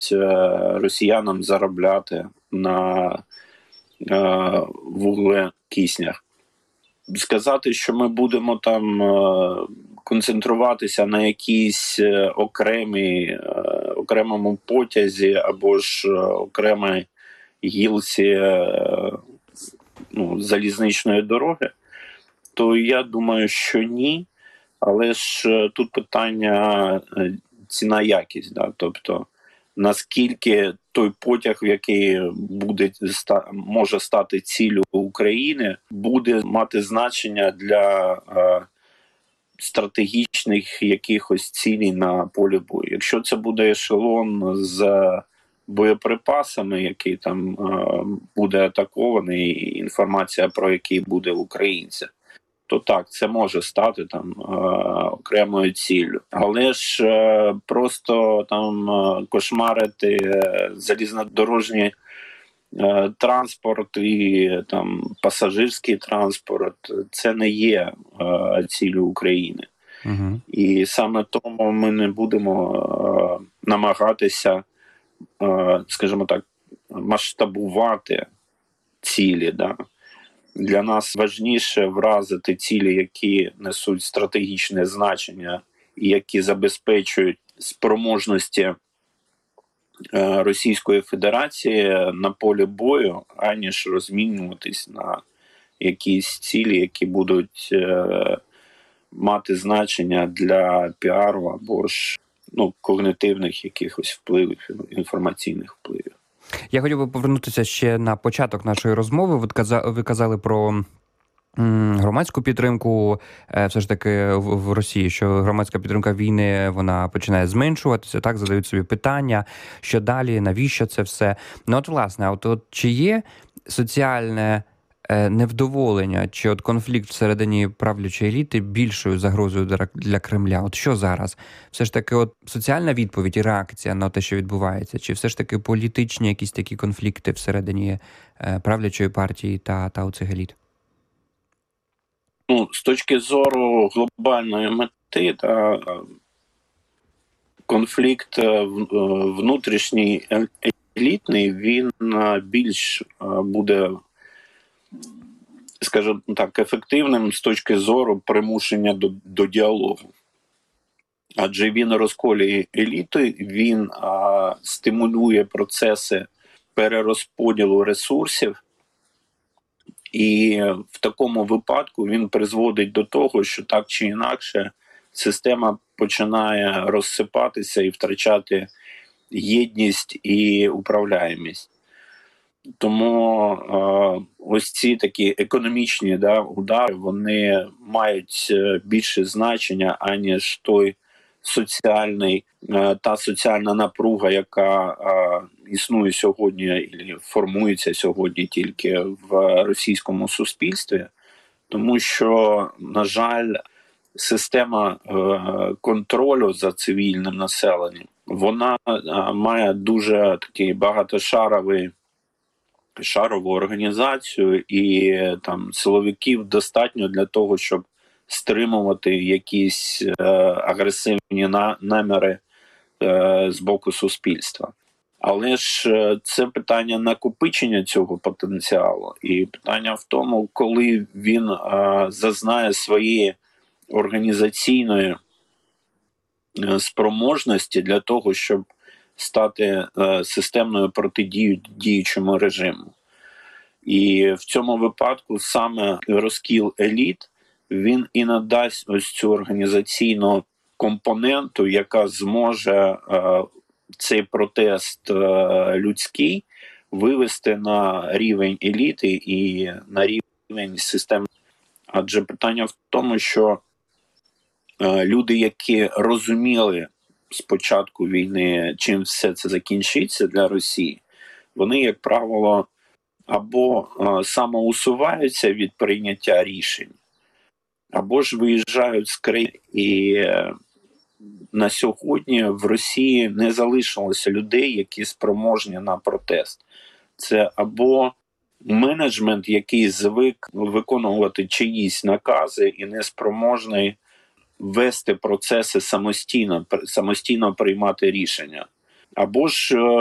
росіянам заробляти на вуглекиснях. Сказати, що ми будемо там концентруватися на якійсь окремому потязі або ж окремій гілці залізничної дороги, то я думаю, що ні. Але ж тут питання ціна-якість. Да? Тобто, наскільки той потяг, який може стати ціллю України, буде мати значення для стратегічних якихось цілей на полі бою. Якщо це буде ешелон з боєприпасами, який там буде атакований, інформація про який буде українця, то так, це може стати там окремою ціллю. Але ж просто там кошмарити залізнодорожній транспорт і там пасажирський транспорт – це не є ціллю України. Угу. І саме тому ми не будемо намагатися, скажімо так, масштабувати цілі, да. Для нас важніше вразити цілі, які несуть стратегічне значення і які забезпечують спроможності Російської Федерації на полі бою, аніж розмінюватись на якісь цілі, які будуть мати значення для піару або ж когнитивних якихось впливів, інформаційних впливів. Я хотів би повернутися ще на початок нашої розмови. Ви казали про громадську підтримку все ж таки в Росії, що громадська підтримка війни, вона починає зменшуватися, так, задають собі питання, що далі, навіщо це все. Власне, чи є соціальне невдоволення, чи конфлікт всередині правлячої еліти більшою загрозою для Кремля? Що зараз? Все ж таки соціальна відповідь і реакція на те, що відбувається? Чи все ж таки політичні якісь такі конфлікти всередині правлячої партії та оцих еліт? З точки зору глобальної мети, конфлікт внутрішній елітний, він більш буде, скажімо так, ефективним з точки зору примушення до діалогу. Адже він розколює еліти, він стимулює процеси перерозподілу ресурсів, і в такому випадку він призводить до того, що так чи інакше система починає розсипатися і втрачати єдність і управляємість. Тому ось ці такі економічні удари, вони мають більше значення, аніж той та соціальна напруга, яка існує сьогодні і формується сьогодні тільки в російському суспільстві. Тому що, на жаль, система контролю за цивільним населенням, вона має дуже такий багатошарову організацію, і там силовиків достатньо для того, щоб стримувати якісь агресивні наміри з боку суспільства. Але ж це питання накопичення цього потенціалу. І питання в тому, коли він зазнає своєї організаційної спроможності для того, щоб стати системною протидією діючому режиму. І в цьому випадку саме розкіл еліт, він і надасть ось цю організаційну компоненту, яка зможе цей протест людський вивести на рівень еліти і на рівень системи. Адже питання в тому, що люди, які розуміли з початку війни, чим все це закінчиться для Росії, вони, як правило, або самоусуваються від прийняття рішень, або ж виїжджають з країни. І на сьогодні в Росії не залишилося людей, які спроможні на протест. Це або менеджмент, який звик виконувати чиїсь накази і не спроможний вести процеси самостійно приймати рішення. або ж